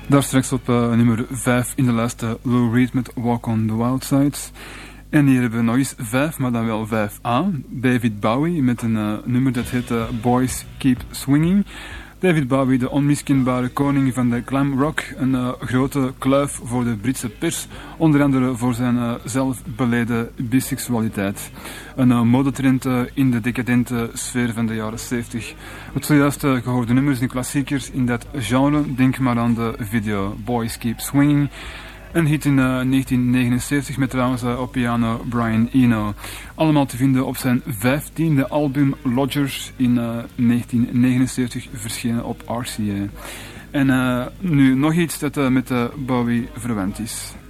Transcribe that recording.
Daar straks op nummer 5 in de lijst Lou Reed met Walk on the Wild Side. En hier hebben we nog eens 5, maar dan wel 5A. David Bowie met een nummer dat heet Boys Keep Swinging. David Bowie, de onmiskenbare koning van de glam rock. Een grote kluif voor de Britse pers. Onder andere voor zijn zelfbeleden biseksualiteit. Een modetrend in de decadente sfeer van de jaren 70. Het zojuist gehoorde nummers en klassiekers in dat genre. Denk maar aan de video Boys Keep Swinging. Een hit in 1979 met trouwens op piano Brian Eno. Allemaal te vinden op zijn 15e album Lodgers in 1979 verschenen op RCA. En nu nog iets dat met Bowie verwant is.